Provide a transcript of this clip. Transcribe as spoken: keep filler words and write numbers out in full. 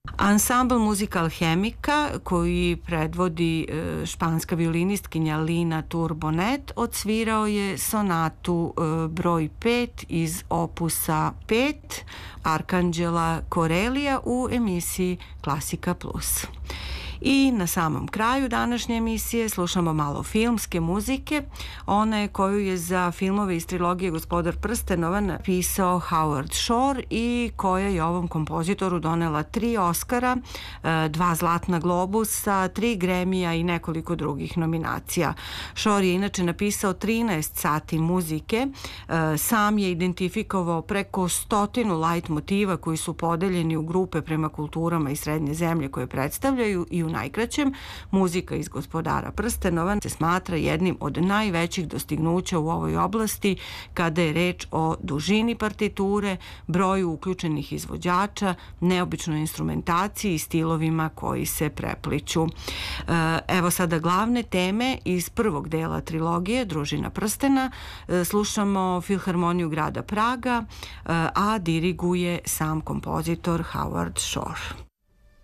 Ansambl Muzika Alhemika, koji predvodi španska violinistkinja Lina Turbonet, odsvirao je sonatu broj pet iz opusa pet Arkanđela Korelija u emisiji Klasika plus. I na samom kraju današnje emisije slušamo malo filmske muzike, one koju je za filmove iz trilogije Gospodar prstenova napisao Howard Shore i koja je ovom kompozitoru donela tri Oscara, dva Zlatna globusa, tri Gremija i nekoliko drugih nominacija. Shore je inače napisao trinaest sati muzike, sam je identifikovao preko stotinu light motiva koji su podeljeni u grupe prema kulturama i srednje zemlje koje predstavljaju i u najkraćem, muzika iz Gospodara prstenova se smatra jednim od najvećih dostignuća u ovoj oblasti kada je reč o dužini partiture, broju uključenih izvođača, neobičnoj instrumentaciji i stilovima koji se prepliću. Evo sada glavne teme iz prvog dela trilogije Družina prstena. Slušamo Filharmoniju grada Praga, a diriguje sam kompozitor Howard Shore.